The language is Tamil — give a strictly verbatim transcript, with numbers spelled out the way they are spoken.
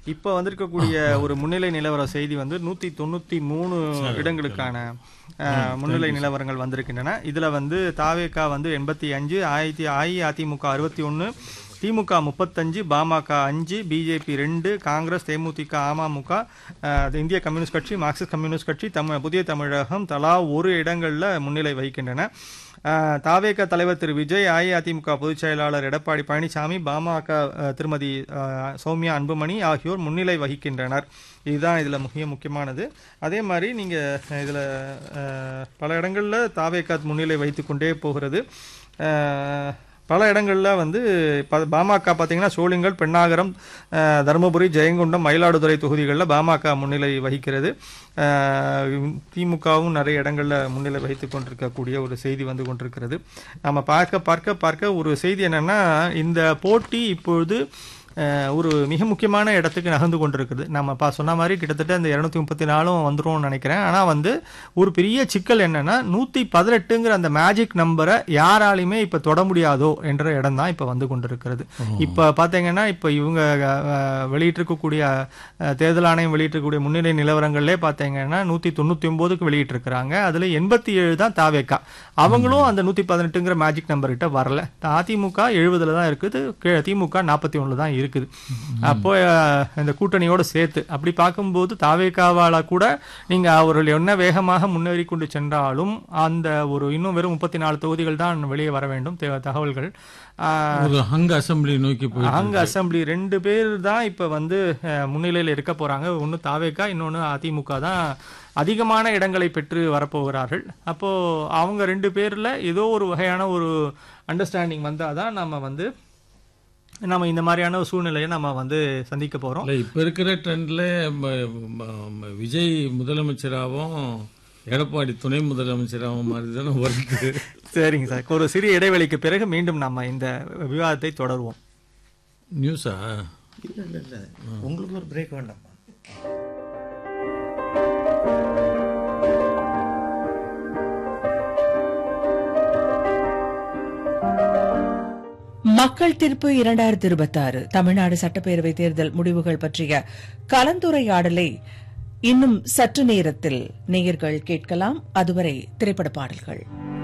இப்ப வந்திருக்கக்கூடிய ஒரு முன்னிலை நிலவர செய்தி வந்து நூத்தி தொண்ணூத்தி மூணு இடங்களுக்கான முன்னிலை நிலவரங்கள் வந்திருக்கின்றன. இதுல வந்து தாவேகா வந்து எண்பத்தி அஞ்சு, ஆயிரத்தி அஇஅதிமுக அறுபத்தி ஒன்னு, திமுக முப்பத்தஞ்சு, பாமக அஞ்சு, பிஜேபி ரெண்டு, காங்கிரஸ், தேமுதிக, அமமுக, இந்திய கம்யூனிஸ்ட் கட்சி, மார்க்சிஸ்ட் கம்யூனிஸ்ட் கட்சி, தமிழ் புதிய தமிழகம் தலா ஒரு இடங்கள்ல முன்னிலை வகிக்கின்றன. தாவேக தலைவர் திரு விஜய், அஇஅதிமுக பொதுச் செயலாளர் எடப்பாடி பழனிசாமி, பாமக திருமதி சௌமியா அன்புமணி ஆகியோர் முன்னிலை வகிக்கின்றனர். இதுதான் இதுல முக்கிய முக்கியமானது. அதே மாதிரி நீங்க இதுல பல இடங்கள்ல தாவேக முன்னிலை வைத்துக் கொண்டே போகிறது. பல இடங்கள்ல வந்து பாமக பார்த்தீங்கன்னா சோளிங்கல், பெண்ணாகரம், தருமபுரி, ஜெயங்கொண்டம், மயிலாடுதுறை தொகுதிகளில் பாமக முன்னிலை வகிக்கிறது. திமுகவும் நிறைய இடங்கள்ல முன்னிலை வகித்துக் கொண்டிருக்கக்கூடிய ஒரு செய்தி வந்து கொண்டிருக்கிறது. நம்ம பார்க்க பார்க்க பார்க்க ஒரு செய்தி என்னன்னா, இந்த போட்டி இப்பொழுது ஒரு மிக முக்கியமான இடத்துக்கு நகர்ந்து கொண்டிருக்குது. நம்ம பா சொன்ன மாதிரி கிட்டத்தட்ட இந்த இருநூத்தி முப்பத்தி நாலும் வந்துரும்னு நினைக்கிறேன். ஆனா வந்து ஒரு பெரிய சிக்கல் என்னன்னா, நூத்தி பதினெட்டுங்கிற அந்த மேஜிக் நம்பரை யாராலையுமே இப்ப தொட முடியாதோ என்ற இடம் தான் இப்ப வந்து கொண்டிருக்கிறது. இப்ப பாத்தீங்கன்னா இப்ப இவங்க வெளியிட்டிருக்கக்கூடிய தேர்தல் ஆணையம் வெளியிட்டிருக்கக்கூடிய முன்னிலை நிலவரங்கள்லே பாத்தீங்கன்னா நூத்தி தொண்ணூத்தி ஒன்பதுக்கு வெளியிட்டு இருக்கிறாங்க. அதுல எண்பத்தி ஏழு தான் தாவேகா. அவங்களும் அந்த நூத்தி பதினெட்டுங்கிற மேஜிக் நம்பர் கிட்ட வரல. அதிமுக எழுபதுல தான் இருக்குது, திமுக நாற்பத்தி ஒண்ணுல தான் இருக்குது. அப்போ இந்த கூட்டணியோட சேர்த்து அப்படி பார்க்கும்போது தாவேகாவால கூட நீங்க அவர்கள் என்ன வேகமாக முன்னேறி கொண்டு சென்றாலும் அந்த ஒரு இன்னும் வெறும் முப்பத்தி நாலு தொகுதிகள் தான் வெளியே வர வேண்டும் தகவல்கள். அங்க அசம்பிளி நோக்கி அங்க அசம்பிளி ரெண்டு பேர் தான் இப்ப வந்து முன்னிலையில் இருக்க போறாங்க. ஒன்னு தாவேகா, இன்னொன்னு அதிமுக தான் அதிகமான இடங்களை பெற்று வரப்போகிறார்கள். அப்போ அவங்க ரெண்டு பேர்ல ஏதோ ஒரு வகையான ஒரு அண்டர்ஸ்டாண்டிங் வந்தாதான் நம்ம வந்து நம்ம இந்த மாதிரியான சூழ்நிலையை நம்ம வந்து சந்திக்க போறோம். இப்ப இருக்கிற ட்ரெண்ட்ல விஜய் முதலமைச்சராகவும் எடப்பாடி துணை முதலமைச்சராகவும் மாதிரி தானே வருது. சரிங்க சார், ஒரு சிறிய இடைவெளிக்கு பிறகு மீண்டும் நம்ம இந்த விவாதத்தை தொடருவோம். நியூஸா? இல்ல இல்ல இல்ல உங்களுக்கு ஒரு பிரேக் வேண்டாமா? மக்கள் தீர்ப்பு இரண்டாயிரத்தி இருபத்தி ஆறு தமிழ்நாடு சட்டப்பேரவை தேர்தல் முடிவுகள் பற்றிய கலந்துரையாடலை இன்னும் சற்று நேரத்தில் நேயர்கள் கேட்கலாம். அதுவரை திரைப்பட பாடல்கள்.